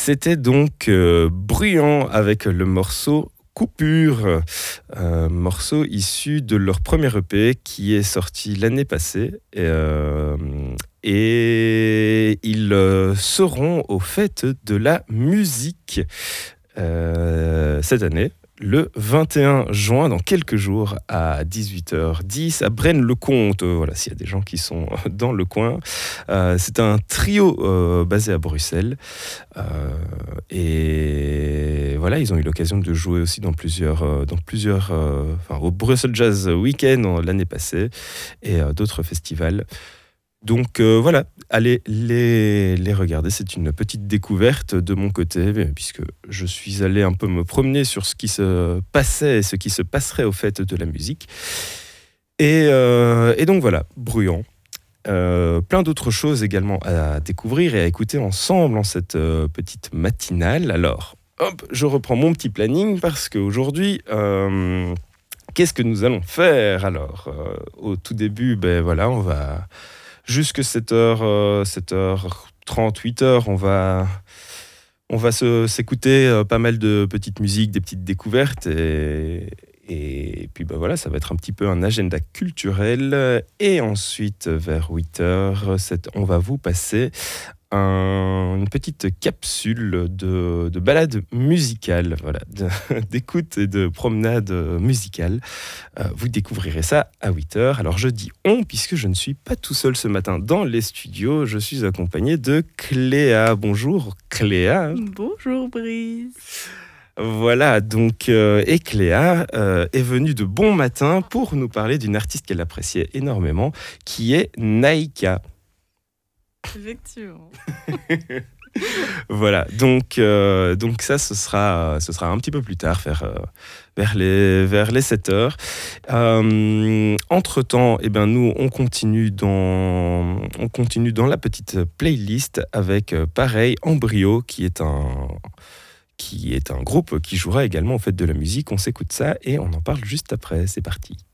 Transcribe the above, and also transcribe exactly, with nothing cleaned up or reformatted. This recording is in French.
C'était donc euh, Bruyant avec le morceau Coupure, euh, morceau issu de leur premier E P qui est sorti l'année passée. Et, euh, et ils euh, seront au Fêtes de la musique euh, cette année. Le vingt et un juin, dans quelques jours, à dix-huit heures dix, à Braine-le-Comte. Euh, voilà, s'il y a des gens qui sont dans le coin. Euh, c'est un trio euh, basé à Bruxelles. Euh, et voilà, ils ont eu l'occasion de jouer aussi dans plusieurs, euh, dans plusieurs euh, enfin, au Brussels Jazz Weekend euh, l'année passée et euh, d'autres festivals. Donc euh, voilà, allez les, les regarder, c'est une petite découverte de mon côté, puisque je suis allé un peu me promener sur ce qui se passait et ce qui se passerait au Fêtes de la musique. Et, euh, et donc voilà, Bruyant. Euh, plein d'autres choses également à découvrir et à écouter ensemble en cette euh, petite matinale. Alors, hop, je reprends mon petit planning parce qu'aujourd'hui... Euh, qu'est-ce que nous allons faire alors euh, au tout début, ben voilà, on va... Jusque sept heures, sept heures trente, huit heures, on va, on va se, s'écouter euh, pas mal de petites musiques, des petites découvertes. Et, et puis ben voilà, ça va être un petit peu un agenda culturel. Et ensuite, vers huit heures, on va vous passer un, une petite capsule de, de balade musicale, voilà, de, d'écoute et de promenade musicale. Euh, vous découvrirez ça à huit heures. Alors je dis on, puisque je ne suis pas tout seul ce matin dans les studios. Je suis accompagné de Cléa. Bonjour Cléa. Bonjour Brice. Voilà, donc, euh, et Cléa euh, est venue de bon matin pour nous parler d'une artiste qu'elle appréciait énormément, qui est Naïka. Effectivement. Voilà, donc, euh, donc ça, ce sera, ce sera un petit peu plus tard, vers, euh, vers, les, vers les sept heures. Euh, entre-temps, eh ben, nous, on continue, dans, on continue dans la petite playlist avec, euh, pareil, Embryo, qui est un... qui est un groupe qui jouera également au Fêtes de la musique. On s'écoute ça et on en parle juste après. C'est parti.